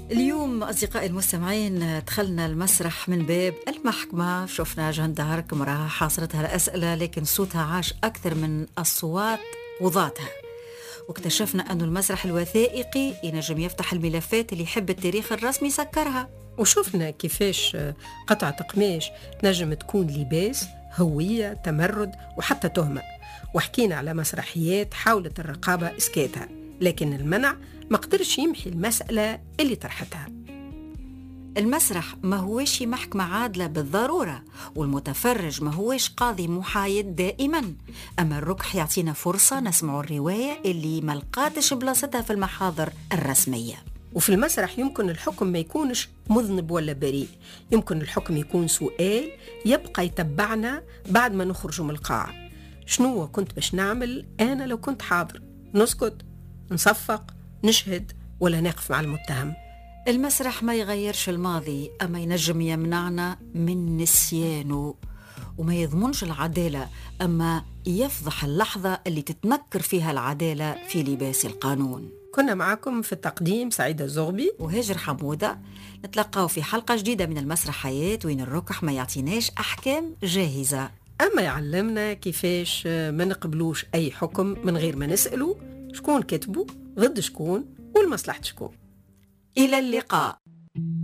اليوم أصدقائي المستمعين دخلنا المسرح من باب المحكمة. شفنا جان دارك امرأة حاصرتها الأسئلة لكن صوتها عاش أكثر من أصوات وضعتها. واكتشفنا أن المسرح الوثائقي ينجم يفتح الملفات اللي يحب التاريخ الرسمي يسكرها. وشوفنا كيفاش قطعة قماش نجم تكون لباس، هوية، تمرد وحتى تهمة. وحكينا على مسرحيات حاولت الرقابة إسكاتها، لكن المنع ما قدرش يمحي المسألة اللي طرحتها. المسرح ما هوش محكمة عادلة بالضرورة، والمتفرج ما هوش قاضي محايد دائما، أما الركح يعطينا فرصة نسمع الرواية اللي ملقاتش بلاصتها في المحاضر الرسمية. وفي المسرح يمكن الحكم ما يكونش مذنب ولا بريء، يمكن الحكم يكون سؤال يبقى يتبعنا بعد ما نخرج من القاعة. شنو كنت باش نعمل أنا لو كنت حاضر؟ نسكت، نصفق، نشهد، ولا نقف مع المتهم؟ المسرح ما يغيرش الماضي، أما ينجم يمنعنا من نسيانه، وما يضمنش العدالة، أما يفضح اللحظة اللي تتنكر فيها العدالة في لباس القانون. كنا معكم في التقديم سعيدة الزغبي وهاجر حمودة. نتلقاو في حلقة جديدة من المسرحيات وين الركح ما يعطيناش أحكام جاهزة، أما يعلمنا كيفاش ما نقبلوش أي حكم من غير ما نسأله شكون كتبه، ضد شكون، والمصلحة شكون. إلى اللقاء.